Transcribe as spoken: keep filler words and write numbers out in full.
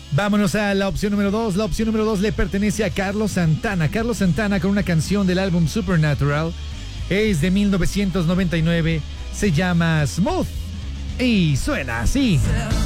Vámonos a la opción número dos. La opción número dos le pertenece a Carlos Santana. Carlos Santana con una canción del álbum Supernatural. Es de mil novecientos noventa y nueve. Se llama Smooth. Y suena así.